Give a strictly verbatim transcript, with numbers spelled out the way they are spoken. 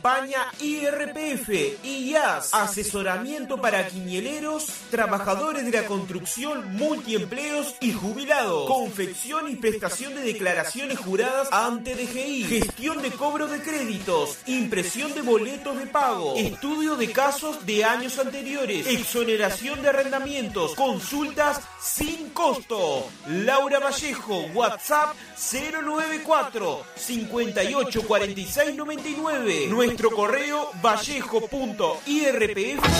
Paña I R P F y I A S, asesoramiento para quinieleros, trabajadores de la construcción, multiempleos y jubilados, confección y prestación de declaraciones juradas ante D G I, gestión de cobro de créditos, impresión de boletos de pago, estudio de casos de años anteriores, exoneración de arrendamientos, consultas sin costo. Laura Vallejo, WhatsApp cero nueve cuatro, cincuenta y ocho, cuarenta y seis, noventa y nueve. Nuestro correo vallejo punto i r p f